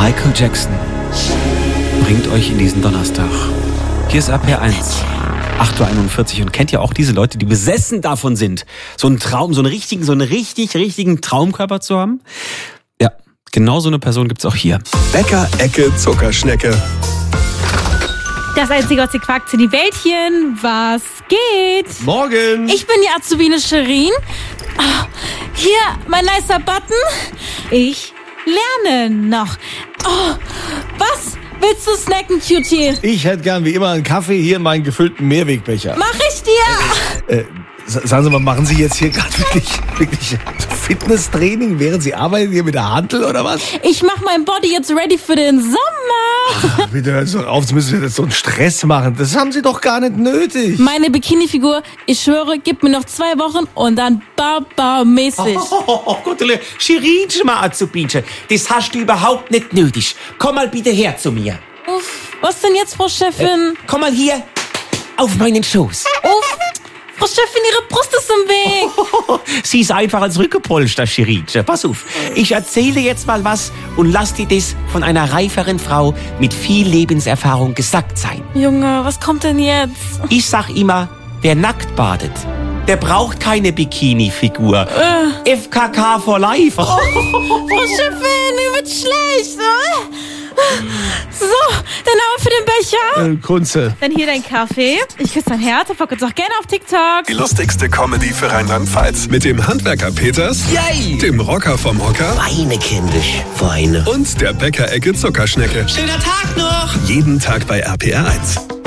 Michael Jackson bringt euch in diesen Donnerstag. Hier ist RPR1, 8:41 Uhr. Und kennt ihr auch diese Leute, die besessen davon sind, so einen Traum, so einen richtigen Traumkörper zu haben? Ja, genau so eine Person gibt's auch hier. Bäcker-Ecke Zuckerschnecke. Das einzige Otzi-Quack die Wäldchen. Was geht? Morgen. Ich bin die Azubine Shirin. Oh, hier, mein nicer Button. Ich lerne noch. Oh, was willst du snacken, Cutie? Ich hätte gern wie immer einen Kaffee hier in meinen gefüllten Mehrwegbecher. Mach ich dir. Sagen Sie mal, machen Sie jetzt hier gerade wirklich Fitnesstraining, während Sie arbeiten hier mit der Hantel oder was? Ich mach mein Body jetzt ready für den Sommer. Ach, bitte hören Sie auf, Sie müssen jetzt so einen Stress machen. Das haben Sie doch gar nicht nötig. Meine Bikini-Figur, ich schwöre, gib mir noch 2 Wochen und dann Baba-mäßig. Oh Gott, Shirinchen mal Azubinchen, das hast du überhaupt nicht nötig. Komm mal bitte her zu mir. Uff, was denn jetzt, Frau Chefin? Komm mal hier auf meinen Schoß. Uff, Frau Chefin, Ihre Brust ist im Weg. Sie ist einfach als Rückgepolster, Shirinchen. Pass auf, ich erzähle jetzt mal was und lass dir das von einer reiferen Frau mit viel Lebenserfahrung gesagt sein. Junge, was kommt denn jetzt? Ich sag immer, wer nackt badet, der braucht keine Bikini-Figur. FKK for life. Frau Chefin, mir wird schlecht. So, dann aber für den Becher. Kunze. Dann hier dein Kaffee. Ich küsse dein Herz und folge uns auch gerne auf TikTok. Die lustigste Comedy für Rheinland-Pfalz. Mit dem Handwerker Peters, Yay! dem Rocker vom Hocker Weine, kindisch, Weine. und der Bäcker-Ecke Zuckerschnecke. Schöner Tag noch. Jeden Tag bei RPR1.